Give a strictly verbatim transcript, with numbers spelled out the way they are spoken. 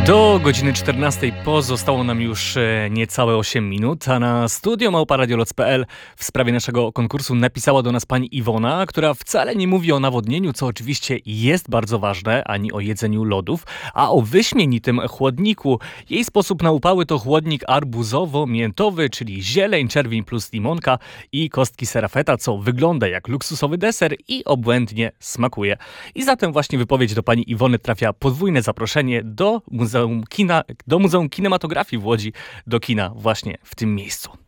Do godziny czternastej pozostało nam już e, niecałe osiem minut, a na studio małpa radioloc kropka p l w sprawie naszego konkursu napisała do nas pani Iwona, która wcale nie mówi o nawodnieniu, co oczywiście jest bardzo ważne, ani o jedzeniu lodów, a o wyśmienitym chłodniku. Jej sposób na upały to chłodnik arbuzowo-miętowy, czyli zieleń, czerwień plus limonka i kostki serafeta, co wygląda jak luksusowy deser i obłędnie smakuje. I zatem właśnie wypowiedź do pani Iwony trafia podwójne zaproszenie do Muzeum Kina, do Muzeum Kinematografii w Łodzi, do kina właśnie w tym miejscu.